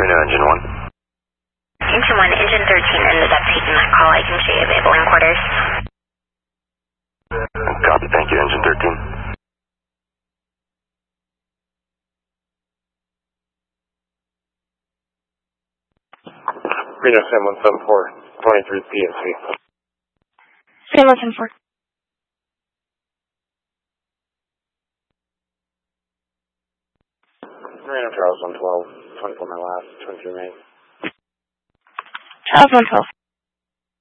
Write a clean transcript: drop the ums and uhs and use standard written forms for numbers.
Reno Engine 1. Engine 1, Engine 13 ended up taking that call. I can show you available in quarters. Copy, thank you, Engine 13. Reno Sam 174, 23 PNC. Sam 174. Reno Charles 112, 24 my last, 23 Main. Charles 112.